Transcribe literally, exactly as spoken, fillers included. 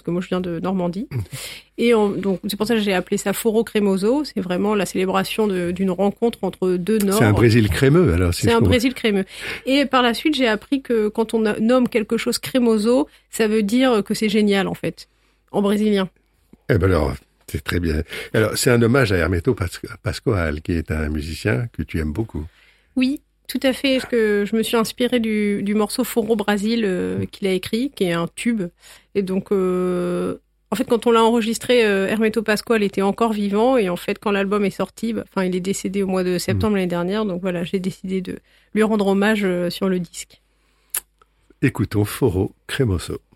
que moi je viens de Normandie. Et on, donc c'est pour ça que j'ai appelé ça Foro Cremoso. C'est vraiment la célébration de, d'une rencontre entre deux Nords. C'est un Brésil crémeux alors. Si c'est un Brésil crémeux. Et par la suite, j'ai appris que quand on nomme quelque chose cremoso, ça veut dire que c'est génial en fait, en brésilien. Eh ben alors, c'est très bien. Alors c'est un hommage à Hermeto Pascoal, qui est un musicien que tu aimes beaucoup. Oui. Tout à fait, parce que je me suis inspirée du, du morceau Foro Brasil euh, qu'il a écrit, qui est un tube. Et donc, euh, en fait, quand on l'a enregistré, euh, Hermeto Pascoal était encore vivant. Et en fait, quand l'album est sorti, bah, enfin, il est décédé au mois de septembre mmh. l'année dernière. Donc voilà, j'ai décidé de lui rendre hommage euh, sur le disque. Écoutons Foro Cremoso.